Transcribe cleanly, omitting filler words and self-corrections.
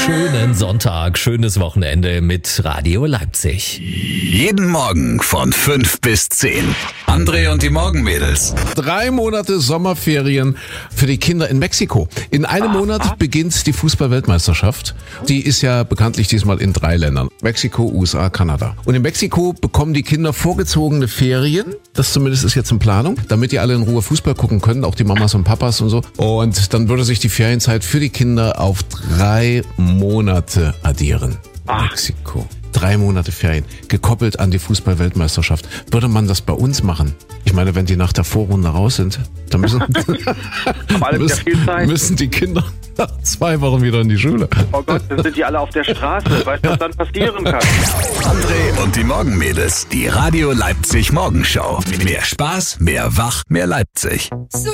Schönen Sonntag, schönes Wochenende mit Radio Leipzig. Jeden Morgen von 5 bis 10. André und die Morgenmädels. 3 Monate Sommerferien für die Kinder in Mexiko. In einem Monat beginnt die Fußball-Weltmeisterschaft. Die ist ja bekanntlich diesmal in 3 Ländern. Mexiko, USA, Kanada. Und in Mexiko bekommen die Kinder vorgezogene Ferien. Das zumindest ist jetzt in Planung, damit die alle in Ruhe Fußball gucken können, auch die Mamas und Papas und so. Und dann würde sich die Ferienzeit für die Kinder auf 3 Monate addieren. Mexiko. 3 Monate Ferien, gekoppelt an die Fußball-Weltmeisterschaft. Würde man das bei uns machen? Ich meine, wenn die nach der Vorrunde raus sind, dann müssen die Kinder nach 2 Wochen wieder in die Schule. Oh Gott, dann sind die alle auf der Straße. Weißt du, was dann passieren kann? André und die Morgenmädels. Die Radio Leipzig Morgenshow. Mehr Spaß, mehr Wach, mehr Leipzig.